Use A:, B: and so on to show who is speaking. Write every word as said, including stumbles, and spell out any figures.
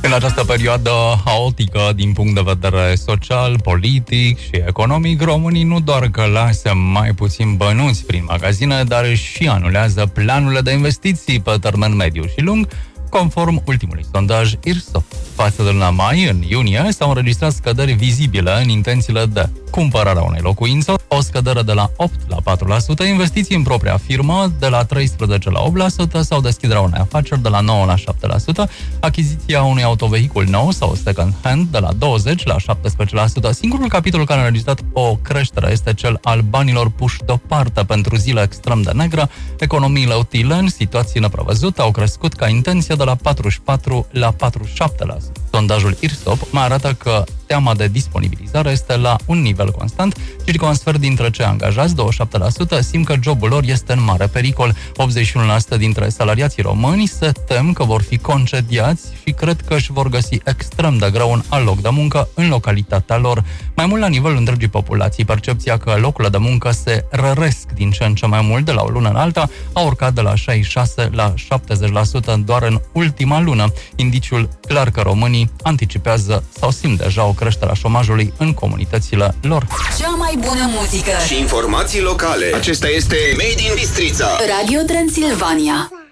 A: În această perioadă haotică din punct de vedere social, politic și economic, românii nu doar că lasă mai puțin bănuți prin magazine, dar și anulează planurile de investiții pe termen mediu și lung, conform ultimului sondaj I R S O. Față de luna mai, în iunie, s-au înregistrat scăderi vizibile în intențiile de cumpărarea unei locuințe, o scădere de la opt la patru la sută, investiții în propria firmă de la treisprezece la opt la sută sau deschiderea unei afaceri de la nouă la șapte la sută, achiziția unui autovehicul nou sau second hand de la douăzeci la șaptesprezece la sută. Singurul capitol care a înregistrat o creștere este cel al banilor puși deoparte pentru zile extrem de negre. Economiile utile în situații neprevăzute au crescut ca intenție de la patruzeci și patru la patruzeci și șapte la sută. Sondajul I R S O mai arată că teama de disponibilizare este la un nivel constant, circa un sfert dintre cei angajați, douăzeci și șapte la sută, simt că jobul lor este în mare pericol. optzeci și unu la sută dintre salariații români se tem că vor fi concediați și cred că își vor găsi extrem de greu un alt loc de muncă în localitatea lor. Mai mult la nivelul întregii populații, percepția că locurile de muncă se răresc din ce în ce mai mult de la o lună în alta a urcat de la șaizeci și șase la șaptezeci la sută doar în ultima lună. Indiciul clar că românii anticipează sau simt deja o creștere a șomajului în comunitățile lor.
B: Cea mai bună muzică
C: și informații locale. Acesta este Made in Bistrița.
B: Radio Transilvania.